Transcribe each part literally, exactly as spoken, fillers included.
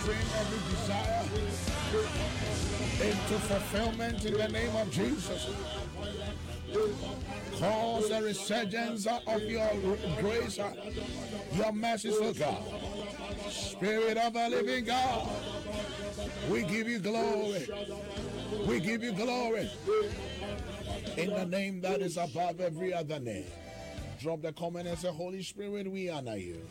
dream, every desire into fulfillment in the name of Jesus. Cause the resurgence of your grace, your merciful God. Spirit of the living God, we give you glory. We give you glory. In the name that is above every other name. Drop the comment and say, Holy Spirit, we honor you.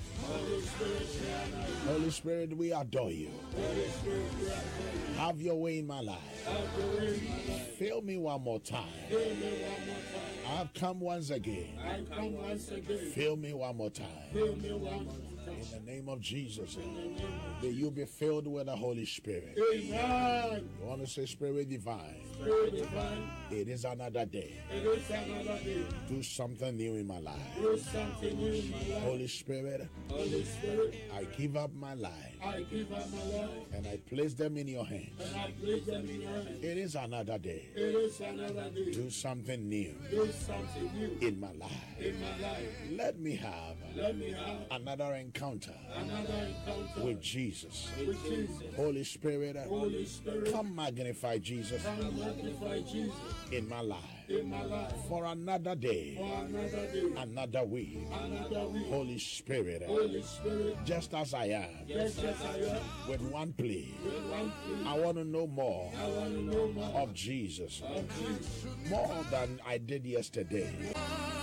Holy Spirit, we adore you. Have your way in my life. Fill me one more time. I've come once again. Fill me one more time. In the name of Jesus, may you be filled with the Holy Spirit. Amen. You want to say, Spirit divine. Spirit divine. It is another day. It is another day. Do something new in my life. Do something new in my life. Holy Spirit. Holy Spirit. I give up my life. I give up my life. And I place them in your hands. And I place them in your hands. It is another day. It is another day. Do something new. Do something new in my life. In my life. Let me have. Let me have another encounter. Another encounter with Jesus. With Jesus. Holy Spirit. Holy Spirit. Come magnify Jesus. Come magnify Jesus in my life. In my life. For another day. For another day. Another week. Another week. Holy Spirit. Holy Spirit. Just as I am. Just as I am. With one plea. With one plea. I want to know more. I want to know more of Jesus. Of Jesus. More than I did yesterday.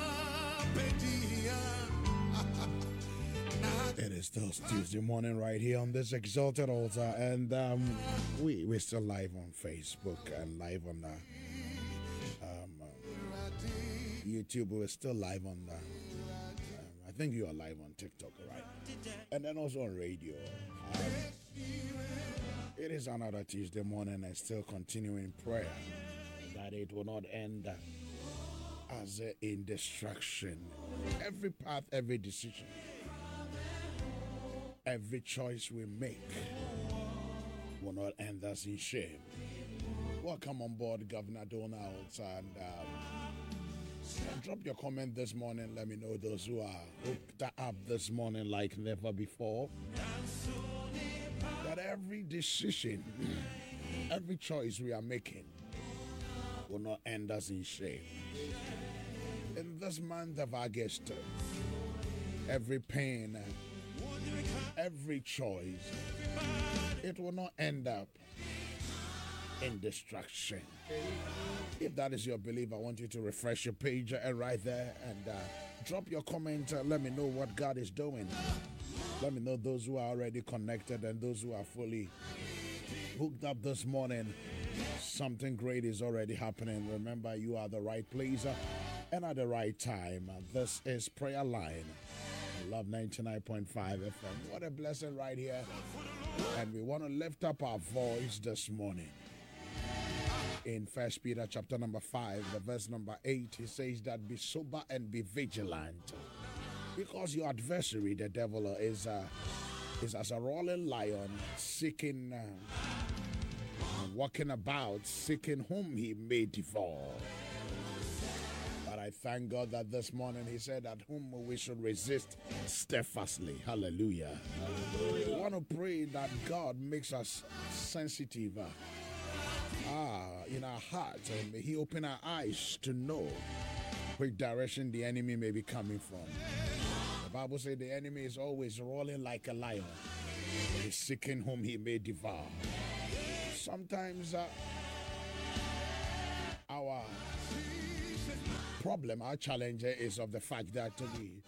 It is still Tuesday morning right here on this exalted altar, and um, we we're still live on Facebook and live on the, um, uh, YouTube. We're still live on the, um, I think you are live on TikTok, right? And then also on radio. Um, it is another Tuesday morning, and still continuing prayer that it will not end as in destruction. Every path, every decision, every choice we make will not end us in shame. Welcome on board, Governor Donald, and um, drop your comment this morning. Let me know those who are hooked up this morning like never before. That every decision, every choice we are making will not end us in shame. In this month of August, every pain, every choice, it will not end up in destruction. If that is your belief, I want you to refresh your page and right there and uh, drop your comment. Uh, let me know what God is doing. Let me know those who are already connected and those who are fully hooked up this morning. Something great is already happening. Remember, you are the right place and at the right time. This is Prayer Line. Love ninety-nine point five F M. What a blessing right here. And we want to lift up our voice this morning. In First Peter chapter number five, the verse number eight, he says that be sober and be vigilant. Because your adversary, the devil, is, uh, is as a roaring lion seeking, uh, walking about, seeking whom he may devour. But I thank God that this morning he said that whom we should resist steadfastly. Hallelujah. Hallelujah. We want to pray that God makes us sensitive uh, ah, in our heart, and may he open our eyes to know which direction the enemy may be coming from. The Bible says the enemy is always rolling like a lion. He's seeking whom he may devour. Sometimes uh, our problem, our challenge is of the fact that we,